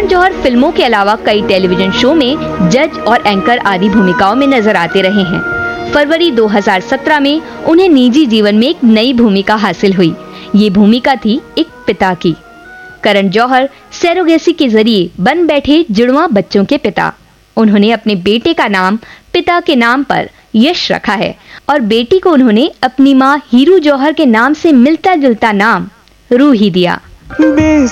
जौहर फिल्मों के अलावा कई टेलीविजन शो में जज और एंकर आदि भूमिकाओं में नजर आते रहे हैं। फरवरी 2017 में उन्हें निजी जीवन में एक नई भूमिका हासिल हुई। ये भूमिका थी एक पिता की। करण जौहर सरोगेसी के जरिए बन बैठे जुड़वां बच्चों के पिता। उन्होंने अपने बेटे का नाम पिता के नाम पर यश रखा है और बेटी को उन्होंने अपनी मां हीरू जौहर के नाम से मिलता जुलता नाम रूही दिया।